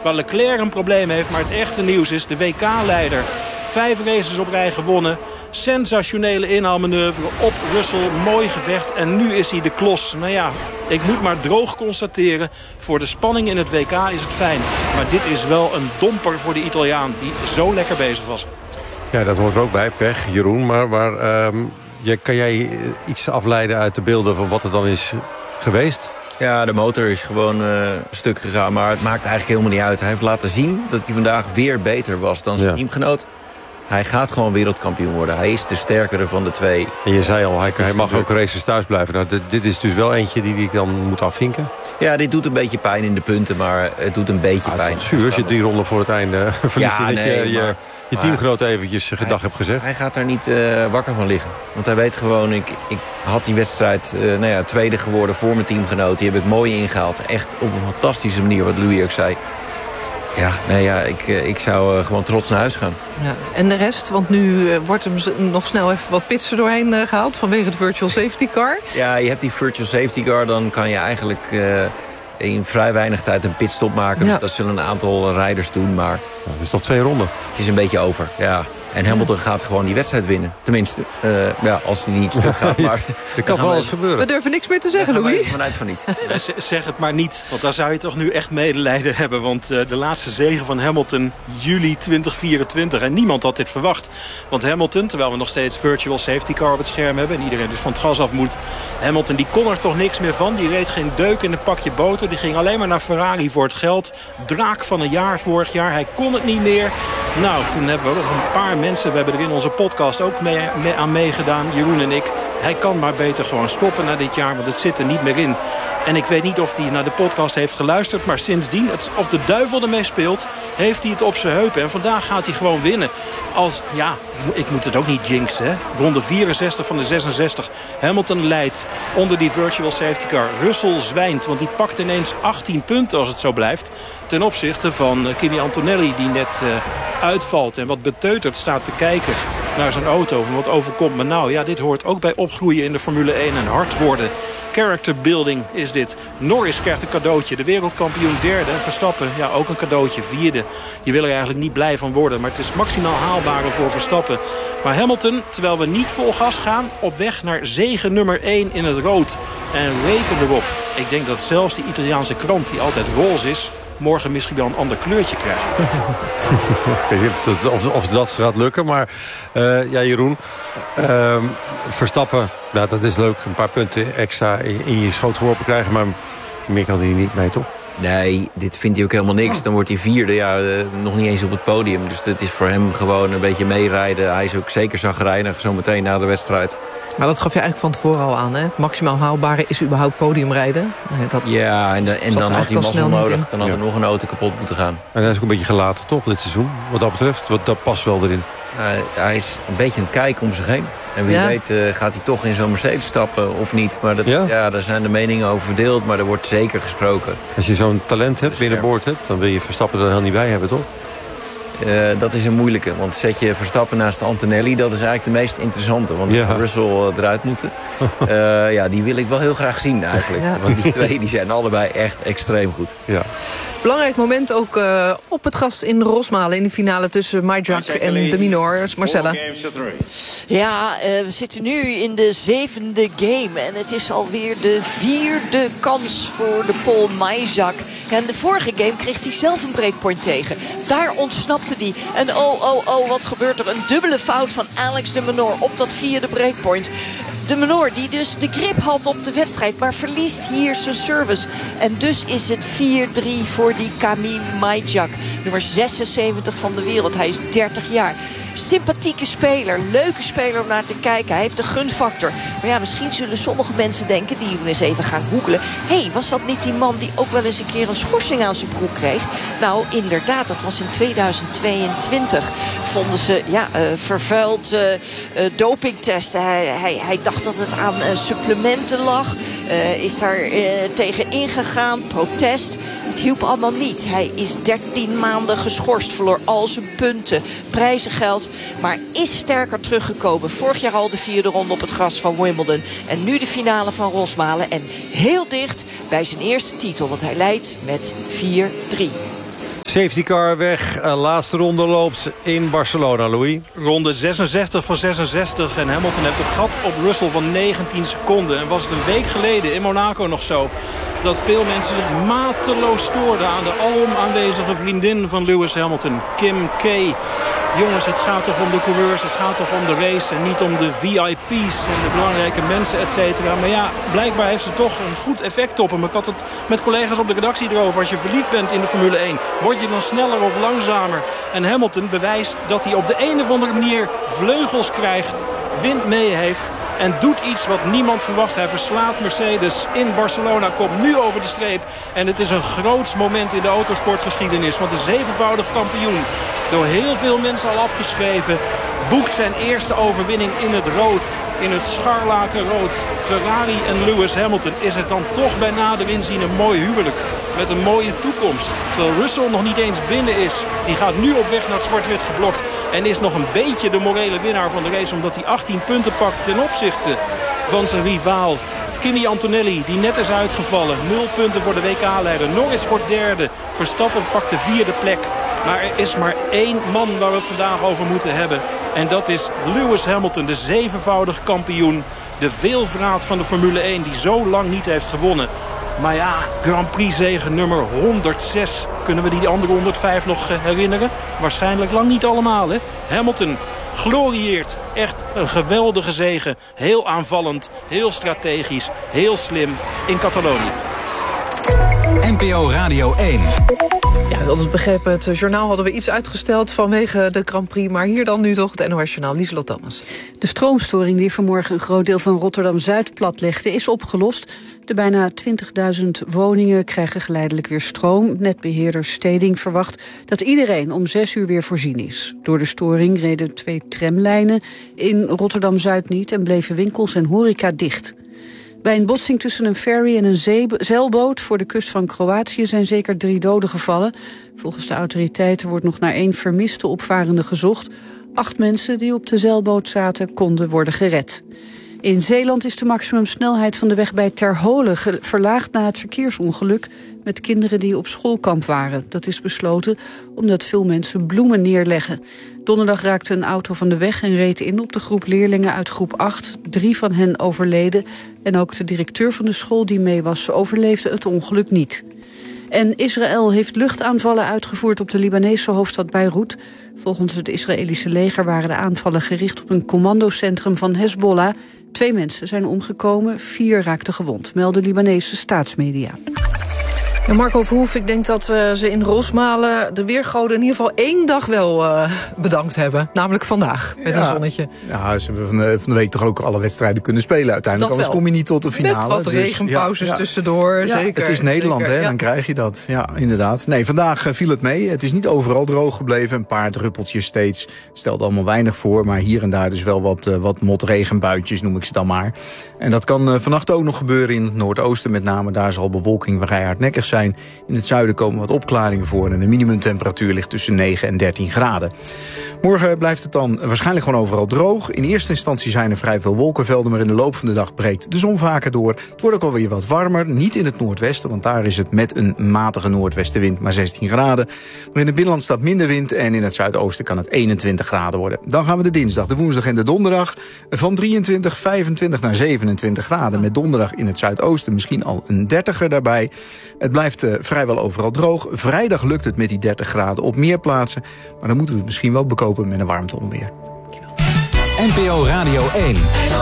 waar Leclerc een probleem heeft. Maar het echte nieuws is de WK-leider. 5 races op rij gewonnen. Sensationele inhaalmanoeuvre op Russell. Mooi gevecht. En nu is hij de klos. Nou ja, ik moet maar droog constateren. Voor de spanning in het WK is het fijn. Maar dit is wel een domper voor de Italiaan die zo lekker bezig was. Ja, dat hoort er ook bij. Pech, Jeroen. Maar kan jij iets afleiden uit de beelden van wat er dan is geweest? Ja, de motor is gewoon stuk gegaan. Maar het maakt eigenlijk helemaal niet uit. Hij heeft laten zien dat hij vandaag weer beter was dan zijn teamgenoot. Hij gaat gewoon wereldkampioen worden. Hij is de sterkere van de twee. En je zei al, hij mag ook races thuis blijven. Nou, dit is dus wel eentje die hij dan moet afvinken. Ja, dit doet een beetje pijn in de punten, maar het doet een beetje pijn. Het is zuur als je 3 ronden voor het einde verliest. Ja, je teamgenoot eventjes gedag hebt gezegd. Hij gaat daar niet wakker van liggen. Want hij weet gewoon, ik had die wedstrijd tweede geworden voor mijn teamgenoot. Die heb ik mooi ingehaald. Echt op een fantastische manier, wat Louis ook zei. Ja, ik zou gewoon trots naar huis gaan. Ja, en de rest? Want nu wordt hem nog snel even wat pitsen doorheen gehaald vanwege de virtual safety car. Ja, je hebt die virtual safety car. Dan kan je eigenlijk in vrij weinig tijd een pitstop maken. Ja. Dus dat zullen een aantal rijders doen. Maar het is nog 2 ronden. Het is een beetje over, ja. En Hamilton gaat gewoon die wedstrijd winnen. Tenminste, als hij niet stuk gaat. Maar dat kan wel eens gebeuren. We durven niks meer te zeggen, Louis. Vanuit van niet. Zeg het maar niet, want daar zou je toch nu echt medelijden hebben. Want de laatste zege van Hamilton, juli 2024. En niemand had dit verwacht. Want Hamilton, terwijl we nog steeds virtual safety car op het scherm hebben... en iedereen dus van het gas af moet... Hamilton, die kon er toch niks meer van. Die reed geen deuk in een pakje boter. Die ging alleen maar naar Ferrari voor het geld. Draak van een jaar vorig jaar. Hij kon het niet meer. Nou, toen hebben we nog een paar mensen, we hebben er in onze podcast ook aan meegedaan, Jeroen en ik. Hij kan maar beter gewoon stoppen na dit jaar, want het zit er niet meer in. En ik weet niet of hij naar de podcast heeft geluisterd, maar sindsdien, of de duivel ermee speelt, heeft hij het op zijn heupen. En vandaag gaat hij gewoon winnen. Ik moet het ook niet jinxen, hè. Ronde 64 van de 66. Hamilton leidt onder die virtual safety car. Russell zwijnt, want die pakt ineens 18 punten als het zo blijft. Ten opzichte van Kimi Antonelli, die net uitvalt en wat beteuterd staat te kijken naar zijn auto. Van wat overkomt me nou? Ja, dit hoort ook bij opgroeien in de Formule 1 en hard worden. Character building is dit. Norris krijgt een cadeautje. De wereldkampioen derde. En Verstappen, ja, ook een cadeautje. Vierde. Je wil er eigenlijk niet blij van worden. Maar het is maximaal haalbaar voor Verstappen. Maar Hamilton, terwijl we niet vol gas gaan, op weg naar zege nummer 1 in het rood. En reken erop. Ik denk dat zelfs die Italiaanse krant, die altijd roze is, morgen misschien wel een ander kleurtje krijgt. Ik weet niet of dat gaat lukken. Maar Jeroen, Verstappen, nou, dat is leuk. Een paar punten extra in je schoot geworpen krijgen. Maar meer kan hij niet mee, toch? Nee, dit vindt hij ook helemaal niks. Dan wordt hij vierde, nog niet eens op het podium. Dus dit is voor hem gewoon een beetje meerijden. Hij is ook zeker chagrijnig, zo meteen na de wedstrijd. Maar dat gaf je eigenlijk van tevoren al aan, hè? Het maximaal haalbare is überhaupt podiumrijden. En dan had hij mazzel nodig. Dan had er nog een auto kapot moeten gaan. En hij is ook een beetje gelaten, toch, dit seizoen? Wat dat betreft, dat past wel erin. Hij is een beetje aan het kijken om zich heen. En wie weet gaat hij toch in zo'n Mercedes stappen of niet. Maar daar zijn de meningen over verdeeld, maar er wordt zeker gesproken. Als je zo'n talent hebt, binnenboord hebt, dan wil je Verstappen er heel niet bij hebben, toch? Dat is een moeilijke. Want zet je Verstappen naast Antonelli, dat is eigenlijk de meest interessante. Want Russell eruit moeten. Die wil ik wel heel graag zien eigenlijk. Ja. Want die twee die zijn allebei echt extreem goed. Ja. Belangrijk moment ook op het gas in Rosmalen in de finale tussen Majak en de Minors. Marcella. Ja, we zitten nu in de 7e game. En het is alweer de 4e kans voor de Paul Majak. Ja, in de vorige game kreeg hij zelf een breakpoint tegen. Daar ontsnapte hij. En wat gebeurt er? Een dubbele fout van Alex de Minaur op dat 4e breakpoint. De Minaur die dus de grip had op de wedstrijd, maar verliest hier zijn service. En dus is het 4-3 voor die Kamil Majak. Nummer 76 van de wereld. Hij is 30 jaar. Sympathieke speler, leuke speler om naar te kijken. Hij heeft een gunfactor. Maar ja, misschien zullen sommige mensen denken, die eens even gaan googlen. Hé, was dat niet die man die ook wel eens een keer een schorsing aan zijn broek kreeg? Nou, inderdaad, dat was in 2022. Vonden ze, vervuild dopingtesten. Hij dacht dat het aan supplementen lag. Is daar tegen ingegaan, protest. Het hielp allemaal niet. Hij is 13 maanden geschorst, verloor al zijn punten, prijzengeld, maar is sterker teruggekomen. Vorig jaar al de 4e ronde op het gras van Wimbledon. En nu de finale van Rosmalen. En heel dicht bij zijn eerste titel, want hij leidt met 4-3. Safety car weg. Laatste ronde loopt in Barcelona, Louis. Ronde 66 van 66. En Hamilton heeft een gat op Russell van 19 seconden. En was het een week geleden in Monaco nog zo dat veel mensen zich mateloos stoorden aan de alom aanwezige vriendin van Lewis Hamilton, Kim Kay. Jongens, het gaat toch om de coureurs, het gaat toch om de race en niet om de VIP's en de belangrijke mensen, et cetera. Maar ja, blijkbaar heeft ze toch een goed effect op hem. Ik had het met collega's op de redactie erover. Als je verliefd bent in de Formule 1, word je dan sneller of langzamer? En Hamilton bewijst dat hij op de een of andere manier vleugels krijgt, wind mee heeft en doet iets wat niemand verwacht. Hij verslaat Mercedes in Barcelona, komt nu over de streep. En het is een groots moment in de autosportgeschiedenis. Want de zevenvoudig kampioen, door heel veel mensen al afgeschreven, boekt zijn eerste overwinning in het rood. In het scharlakenrood. Ferrari en Lewis Hamilton. Is het dan toch bij nader inzien een mooi huwelijk met een mooie toekomst. Terwijl Russell nog niet eens binnen is. Die gaat nu op weg naar het zwart-wit geblokt. En is nog een beetje de morele winnaar van de race. Omdat hij 18 punten pakt ten opzichte van zijn rivaal Kimi Antonelli, die net is uitgevallen. 0 punten voor de WK-leider. Norris wordt derde. Verstappen pakt de vierde plek. Maar er is maar één man waar we het vandaag over moeten hebben. En dat is Lewis Hamilton, de zevenvoudig kampioen. De veelvraat van de Formule 1 die zo lang niet heeft gewonnen. Maar ja, Grand Prix zege nummer 106. Kunnen we die andere 105 nog herinneren? Waarschijnlijk lang niet allemaal, hè? Hamilton glorieert. Echt een geweldige zege. Heel aanvallend, heel strategisch, heel slim in Catalonië. NPO Radio 1. Ja, dat is begrepen. Het journaal hadden we iets uitgesteld vanwege de Grand Prix. Maar hier dan nu toch het NOS-journaal. Lieselot Thomas. De stroomstoring die vanmorgen een groot deel van Rotterdam-Zuid platlegde is opgelost. De bijna 20.000 woningen krijgen geleidelijk weer stroom. Netbeheerder Steding verwacht dat iedereen om 6 uur weer voorzien is. Door de storing reden 2 tramlijnen in Rotterdam-Zuid niet en bleven winkels en horeca dicht. Bij een botsing tussen een ferry en een zeilboot voor de kust van Kroatië zijn zeker 3 doden gevallen. Volgens de autoriteiten wordt nog naar 1 vermiste opvarende gezocht. 8 mensen die op de zeilboot zaten konden worden gered. In Zeeland is de maximumsnelheid van de weg bij Terholen verlaagd na het verkeersongeluk met kinderen die op schoolkamp waren. Dat is besloten omdat veel mensen bloemen neerleggen. Donderdag raakte een auto van de weg en reed in op de groep leerlingen uit groep 8. 3 van hen overleden en ook de directeur van de school die mee was overleefde het ongeluk niet. En Israël heeft luchtaanvallen uitgevoerd op de Libanese hoofdstad Beirut. Volgens het Israëlische leger waren de aanvallen gericht op een commandocentrum van Hezbollah. 2 mensen zijn omgekomen, 4 raakten gewond, melden Libanese staatsmedia. Ja, Marco Verhoef, ik denk dat ze in Rosmalen de weergoden in ieder geval 1 dag wel bedankt hebben. Namelijk vandaag, met een zonnetje. Ja, ze hebben van de week toch ook alle wedstrijden kunnen spelen uiteindelijk. Anders kom je niet tot de finale. Met wat regenpauzes tussendoor, ja, zeker. Het is Nederland, zeker, hè, dan krijg je dat. Ja, inderdaad. Nee, vandaag viel het mee. Het is niet overal droog gebleven. Een paar druppeltjes steeds. Stelde allemaal weinig voor, maar hier en daar dus wel wat motregenbuitjes, noem ik ze dan maar. En dat kan vannacht ook nog gebeuren in het noordoosten met name. Daar zal bewolking vrij hardnekkig zijn. In het zuiden komen wat opklaringen voor en de minimumtemperatuur ligt tussen 9 en 13 graden. Morgen blijft het dan waarschijnlijk gewoon overal droog. In eerste instantie zijn er vrij veel wolkenvelden, maar in de loop van de dag breekt de zon vaker door. Het wordt ook alweer wat warmer, niet in het noordwesten, want daar is het met een matige noordwestenwind maar 16 graden. Maar in het binnenland staat minder wind en in het zuidoosten kan het 21 graden worden. Dan gaan we de dinsdag, de woensdag en de donderdag van 23, 25 naar 27 graden. Met donderdag in het zuidoosten misschien al een 30er daarbij. Het blijft vrijwel overal droog. Vrijdag lukt het met die 30 graden op meer plaatsen. Maar dan moeten we het misschien wel bekopen met een warmteonweer. NPO Radio 1.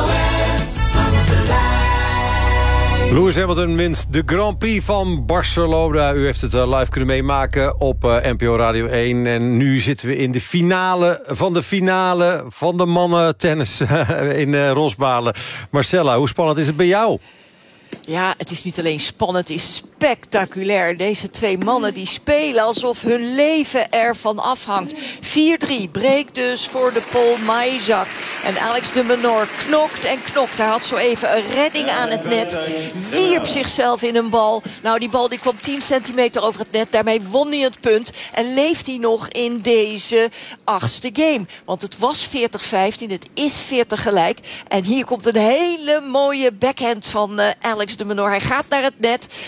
Lewis Hamilton wint de Grand Prix van Barcelona. U heeft het live kunnen meemaken op NPO Radio 1. En nu zitten we in de finale van de mannen tennis in Rosmalen. Marcella, hoe spannend is het bij jou? Ja, het is niet alleen spannend, het is spectaculair. Deze 2 mannen die spelen alsof hun leven ervan afhangt. 4-3, break dus voor de Paul Majzak. En Alex de Menor knokt en knokt. Hij had zo even een redding aan het net. Wierp zichzelf in een bal. Nou, die bal die kwam 10 centimeter over het net. Daarmee won hij het punt. En leeft hij nog in deze 8e game. Want het was 40-15, het is 40 gelijk. En hier komt een hele mooie backhand van Alex de Menor. Hij gaat naar het net en dan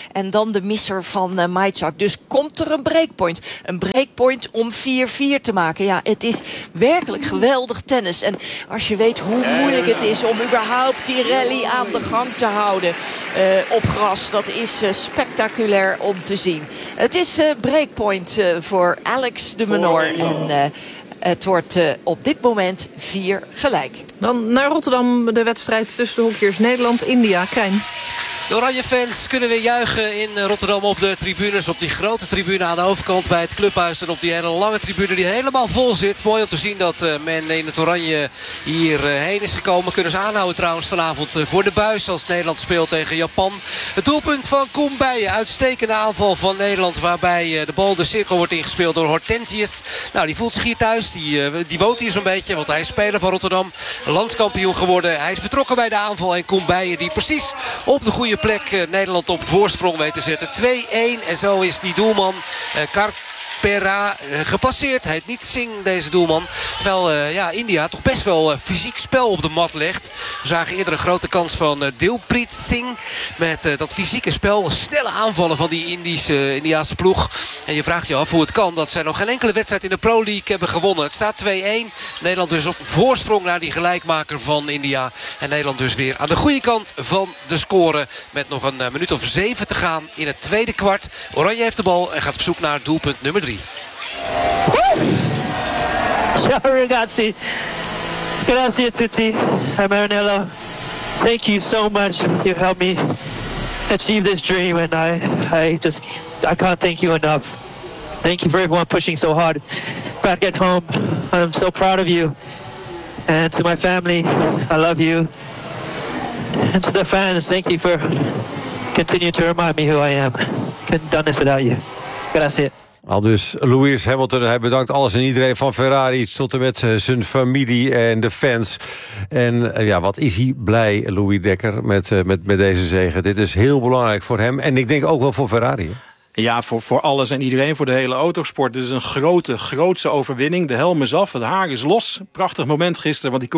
dan de misser van Majczak. Dus komt er een breakpoint. Een breakpoint om 4-4 te maken. Ja, het is werkelijk geweldig tennis. En als je weet hoe moeilijk het is om überhaupt die rally aan de gang te houden op gras. Dat is spectaculair om te zien. Het is breakpoint voor Alex de Minaur. En het wordt op dit moment 4 gelijk. Dan naar Rotterdam de wedstrijd tussen de hockeyers Nederland-India. Krijn. De Oranje fans kunnen weer juichen in Rotterdam op de tribunes. Op die grote tribune aan de overkant bij het clubhuis. En op die hele lange tribune die helemaal vol zit. Mooi om te zien dat men in het Oranje hierheen is gekomen. Kunnen ze aanhouden trouwens vanavond voor de buis. Als Nederland speelt tegen Japan. Het doelpunt van Koen Bijen. Uitstekende aanval van Nederland. Waarbij de bal de cirkel wordt ingespeeld door Hortensius. Nou, die voelt zich hier thuis. Die woont hier zo'n beetje. Want hij is speler van Rotterdam. Landskampioen geworden. Hij is betrokken bij de aanval. En Koen Bijen die precies op de goede plek Nederland op voorsprong weet te zetten. 2-1 en zo is die doelman Karpera gepasseerd. Hij heet niet Singh, deze doelman. Terwijl India toch best wel fysiek spel op de mat legt. We zagen eerder een grote kans van Dilpreet Singh. Met dat fysieke spel. Snelle aanvallen van die Indiaanse ploeg. En je vraagt je af hoe het kan dat zij nog geen enkele wedstrijd in de Pro League hebben gewonnen. Het staat 2-1. Nederland dus op voorsprong naar die gelijkmaker van India. En Nederland dus weer aan de goede kant van de score. Met nog een minuut of 7 te gaan in het tweede kwart. Oranje heeft de bal en gaat op zoek naar doelpunt nummer 3. Ciao ragazzi, grazie a tutti, Marinello. Thank you so much. You helped me achieve this dream, and I can't thank you enough. Thank you for everyone pushing so hard back at home. I'm so proud of you. And to my family, I love you. And to the fans, thank you for continuing to remind me who I am. Couldn't have done this without you. Grazie. Al dus Lewis Hamilton, hij bedankt alles en iedereen van Ferrari tot en met zijn familie en de fans. En wat is hij blij, Louis Dekker, met deze zege. Dit is heel belangrijk voor hem en ik denk ook wel voor Ferrari. Hè? Ja, voor alles en iedereen, voor de hele autosport. Dit is een grootse overwinning. De helm is af, het haar is los. Prachtig moment gisteren, want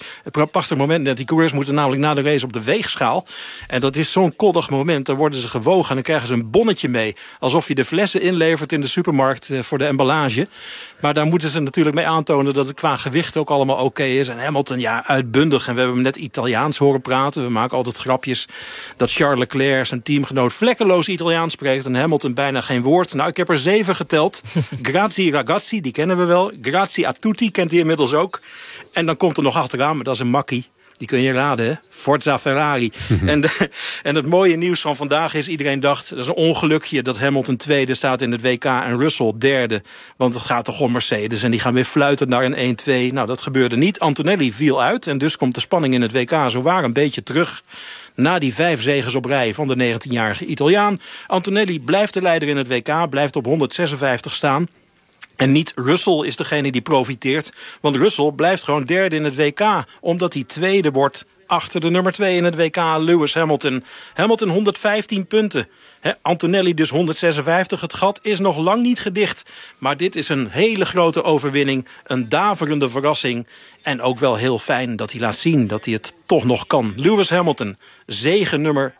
die coureurs moeten namelijk na de race op de weegschaal. En dat is zo'n koddig moment. Dan worden ze gewogen en dan krijgen ze een bonnetje mee. Alsof je de flessen inlevert in de supermarkt voor de emballage. Maar daar moeten ze natuurlijk mee aantonen dat het qua gewicht ook allemaal oké is. En Hamilton, uitbundig. En we hebben hem net Italiaans horen praten. We maken altijd grapjes dat Charles Leclerc, zijn teamgenoot, vlekkeloos Italiaans spreekt. En Hamilton bijna geen woord. Nou, ik heb er 7 geteld. Grazie ragazzi, die kennen we wel. Grazie a tutti, kent hij inmiddels ook. En dan komt er nog achteraan, maar dat is een makkie. Die kun je raden, hè? Forza Ferrari. En het mooie nieuws van vandaag is, iedereen dacht, dat is een ongelukje dat Hamilton tweede staat in het WK en Russell derde. Want het gaat toch om Mercedes en die gaan weer fluiten naar een 1-2. Nou, dat gebeurde niet. Antonelli viel uit en dus komt de spanning in het WK zowaar een beetje terug. Na die 5 zeges op rij van de 19-jarige Italiaan. Antonelli blijft de leider in het WK, blijft op 156 staan. En niet Russell is degene die profiteert. Want Russell blijft gewoon derde in het WK. Omdat hij tweede wordt achter de nummer 2 in het WK, Lewis Hamilton. Hamilton 115 punten. Antonelli dus 156. Het gat is nog lang niet gedicht. Maar dit is een hele grote overwinning. Een daverende verrassing. En ook wel heel fijn dat hij laat zien dat hij het toch nog kan. Lewis Hamilton, zege nummer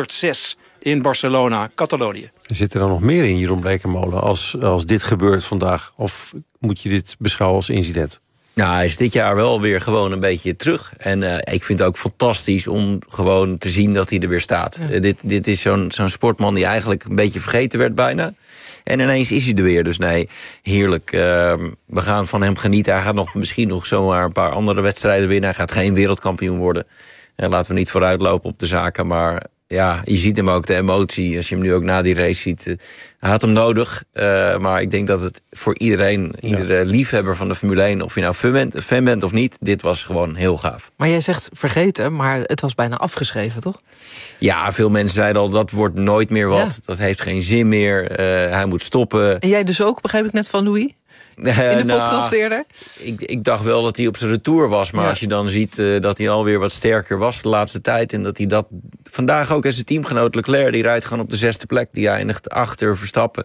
106 in Barcelona, Catalonië. Zit er dan nog meer in, Jeroen Blekemolen, als dit gebeurt vandaag? Of moet je dit beschouwen als incident? Nou, hij is dit jaar wel weer gewoon een beetje terug. En ik vind het ook fantastisch om gewoon te zien dat hij er weer staat. Ja. Dit is zo'n sportman die eigenlijk een beetje vergeten werd bijna. En ineens is hij er weer. Dus nee, heerlijk. We gaan van hem genieten. Hij gaat misschien nog zomaar een paar andere wedstrijden winnen. Hij gaat geen wereldkampioen worden. Laten we niet vooruitlopen op de zaken, maar ja, je ziet hem ook, de emotie. Als je hem nu ook na die race ziet. Hij had hem nodig. Maar ik denk dat het voor iedereen, iedere liefhebber van de Formule 1... of je nou fan bent of niet, dit was gewoon heel gaaf. Maar jij zegt vergeten, maar het was bijna afgeschreven, toch? Ja, veel mensen zeiden al, dat wordt nooit meer wat. Ja. Dat heeft geen zin meer. Hij moet stoppen. En jij dus ook, begrijp ik net van Louis? In de podcast eerder? Ik dacht wel dat hij op zijn retour was. Maar als je dan ziet dat hij alweer wat sterker was de laatste tijd. En dat hij dat vandaag ook als zijn teamgenoot Leclerc. Die rijdt gewoon op de 6e plek. Die eindigt achter Verstappen.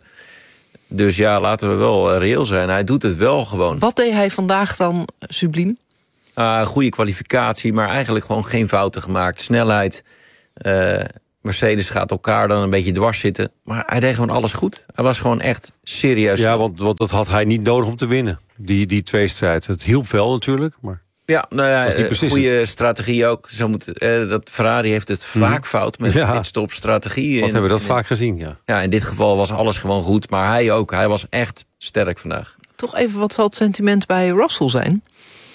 Dus ja, laten we wel reëel zijn. Hij doet het wel gewoon. Wat deed hij vandaag dan subliem? Goede kwalificatie, maar eigenlijk gewoon geen fouten gemaakt. Snelheid. Mercedes gaat elkaar dan een beetje dwars zitten. Maar hij deed gewoon alles goed. Hij was gewoon echt serieus. Ja, want dat had hij niet nodig om te winnen. Die tweestrijd. Het hielp wel natuurlijk, maar... Ja, nou ja, goede strategie ook. Dat Ferrari heeft het vaak fout met pitstop-strategie. Wat hebben we dat vaak gezien, ja. Ja, in dit geval was alles gewoon goed. Maar hij ook. Hij was echt sterk vandaag. Toch even, wat zal het sentiment bij Russell zijn?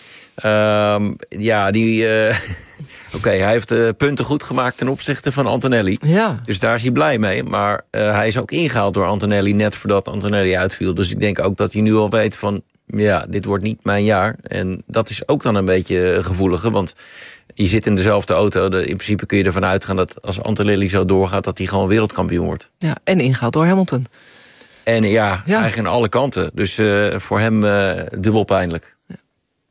Oké, hij heeft punten goed gemaakt ten opzichte van Antonelli. Ja. Dus daar is hij blij mee. Maar hij is ook ingehaald door Antonelli net voordat Antonelli uitviel. Dus ik denk ook dat hij nu al weet van... ja, dit wordt niet mijn jaar. En dat is ook dan een beetje gevoelige. Want je zit in dezelfde auto. In principe kun je ervan uitgaan dat als Antonelli zo doorgaat... dat hij gewoon wereldkampioen wordt. Ja, en ingehaald door Hamilton. En eigenlijk aan alle kanten. Dus voor hem dubbel pijnlijk.